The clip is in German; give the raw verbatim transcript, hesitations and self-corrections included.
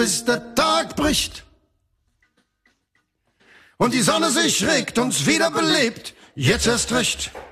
bis der Tag bricht und die Sonne sich regt, uns wieder belebt, jetzt erst recht.